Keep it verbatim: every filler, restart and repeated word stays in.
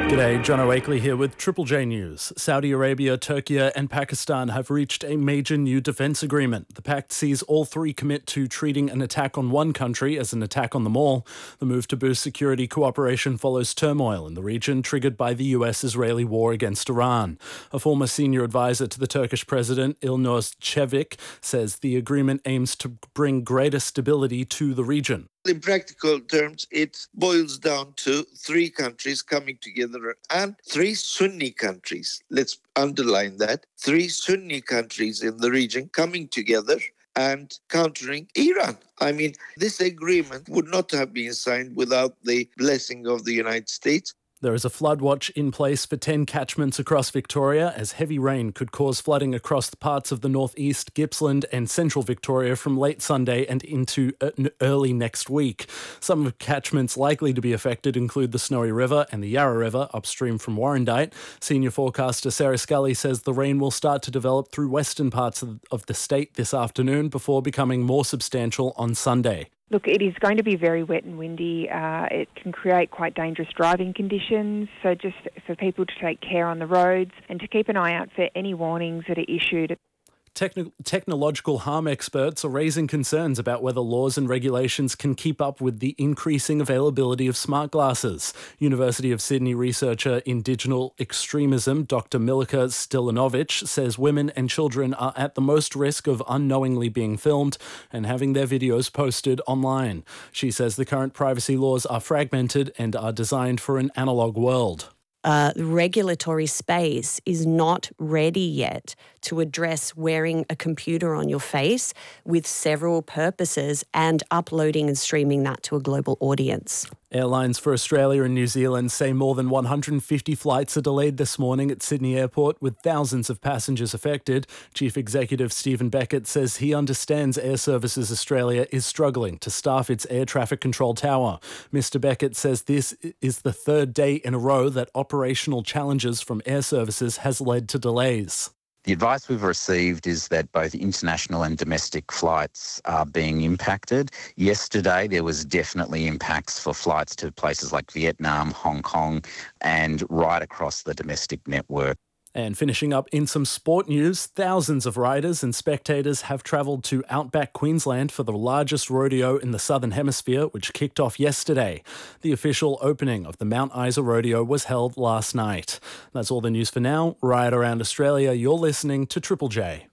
G'day, John O'Akley here with Triple J News. Saudi Arabia, Turkey and Pakistan have reached a major new defence agreement. The pact sees all three commit to treating an attack on one country as an attack on them all. The move to boost security cooperation follows turmoil in the region triggered by the U S-Israeli war against Iran. A former senior advisor to the Turkish president, Ilnur Çevik, says the agreement aims to bring greater stability to the region. In practical terms, it boils down to three countries coming together and three Sunni countries. Let's underline that. Three Sunni countries in the region coming together and countering Iran. I mean, this agreement would not have been signed without the blessing of the United States. There is a flood watch in place for ten catchments across Victoria as heavy rain could cause flooding across parts of the northeast, Gippsland and central Victoria from late Sunday and into early next week. Some of the catchments likely to be affected include the Snowy River and the Yarra River upstream from Warrandyte. Senior forecaster Sarah Scully says the rain will start to develop through western parts of, of the state this afternoon before becoming more substantial on Sunday. Look, it is going to be very wet and windy. Uh, it can create quite dangerous driving conditions. So just for people to take care on the roads and to keep an eye out for any warnings that are issued. Techno- technological harm experts are raising concerns about whether laws and regulations can keep up with the increasing availability of smart glasses. University of Sydney researcher in digital extremism, Doctor Milika Stilinovic, says women and children are at the most risk of unknowingly being filmed and having their videos posted online. She says the current privacy laws are fragmented and are designed for an analogue world. Uh, the regulatory space is not ready yet to address wearing a computer on your face with several purposes and uploading and streaming that to a global audience. Airlines for Australia and New Zealand say more than one hundred fifty flights are delayed this morning at Sydney Airport, with thousands of passengers affected. Chief Executive Stephen Beckett says he understands Air Services Australia is struggling to staff its air traffic control tower. Mister Beckett says this is the third day in a row that operational challenges from Air Services has led to delays. The advice we've received is that both international and domestic flights are being impacted. Yesterday, there was definitely impacts for flights to places like Vietnam, Hong Kong, and right across the domestic network. And finishing up in some sport news, thousands of riders and spectators have travelled to outback Queensland for the largest rodeo in the Southern Hemisphere, which kicked off yesterday. The official opening of the Mount Isa Rodeo was held last night. That's all the news for now. Right around Australia, you're listening to Triple J.